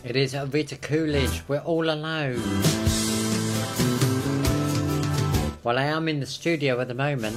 It is Rita Coolidge, We're All Alone. Well, I am in the studio at the moment.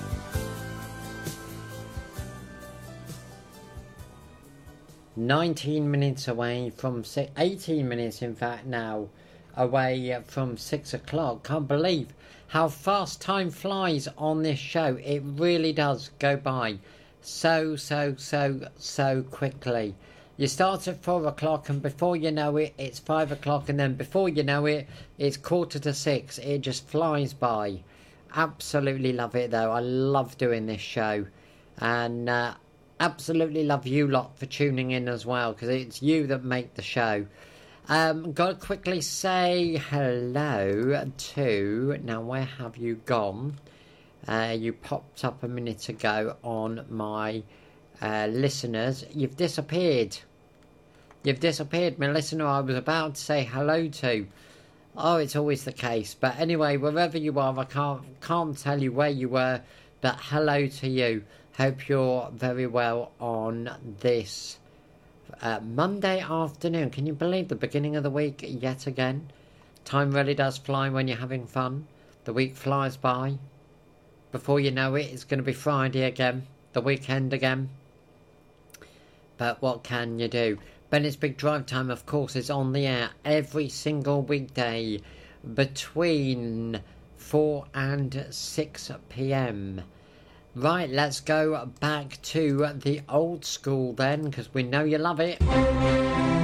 $19 away from 18 minutes in fact now away from 6 o'clock. Can't believe how fast time flies on this show. It really does go by so quickly. You start at 4 o'clock and before you know it, it's 5 o'clock, and then before you know it, it's 5:45. It just flies by. Absolutely love it though. I love doing this show, and absolutely love you lot for tuning in as well, because it's you that make the show. Got to quickly say hello to... Now, where have you gone? You popped up a minute ago on my listeners. You've disappeared. You've disappeared, my listener I was about to say hello to. Oh, it's always the case. But anyway, wherever you are, I can't tell you where you were, but hello to you. Hope you're very well on this Monday afternoon. Can you believe the beginning of the week yet again? Time really does fly when you're having fun. The week flies by. Before you know it, it's going to be Friday again. The weekend again. But what can you do? Bennett's Big Drive Time, of course, is on the air every single weekday between 4 and 6 p.m. Right, let's go back to the old school then, because we know you love it.